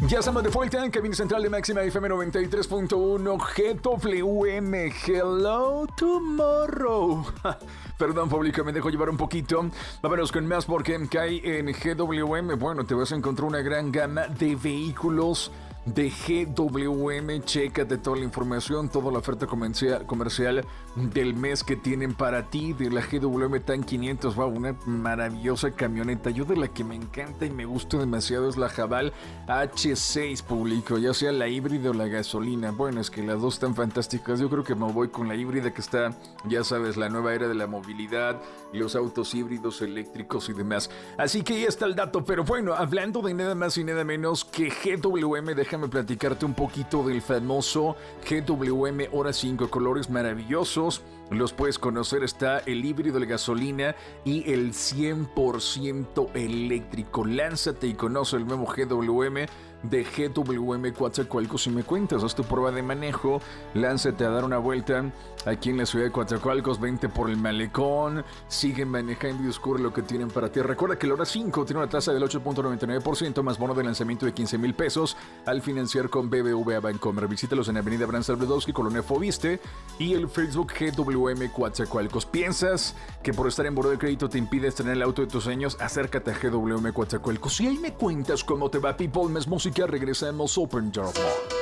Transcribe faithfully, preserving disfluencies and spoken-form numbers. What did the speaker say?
Ya estamos de vuelta en cabina central de Máxima F M noventa y tres punto uno G W M. Hello tomorrow. Perdón, público, me dejo llevar un poquito. Vámonos con más porque cae en G W M. Bueno, te vas a encontrar una gran gama de vehículos de G W M. Chécate toda la información, toda la oferta comercial, comercial del mes que tienen para ti de la G W M TAN quinientos. Wow, una maravillosa camioneta. Yo de la que me encanta y me gusta demasiado es la Haval H seis, público, ya sea la híbrida o la gasolina. Bueno, es que las dos están fantásticas. Yo creo que me voy con la híbrida, que está, ya sabes, la nueva era de la movilidad, los autos híbridos eléctricos y demás. Así que ya está el dato. Pero bueno, hablando de nada más y nada menos que G W M, déjame platicarte un poquito del famoso G W M Hora cinco. Colores maravillosos, los puedes conocer. Está el híbrido de gasolina y el cien por ciento eléctrico. Lánzate y conoce el nuevo G W M de G W M Coatzacoalcos. Si me cuentas, haz tu prueba de manejo, lánzate a dar una vuelta aquí en la ciudad de Coatzacoalcos, vente por el malecón, sigue manejando y descubre lo que tienen para ti. Recuerda que la Hora cinco tiene una tasa del ocho punto noventa y nueve por ciento más bono de lanzamiento de quince mil pesos al financiar con B B V A Bancomer. Visítalos en Avenida Abraham Salvadowski, Colonia Fobiste, y el Facebook G W M Coatzacoalcos. ¿Piensas que por estar en buró de crédito te impide tener el auto de tus sueños? Acércate a G W M Coatzacoalcos y ahí me cuentas cómo te va, people. Más música, regresamos. Open Door.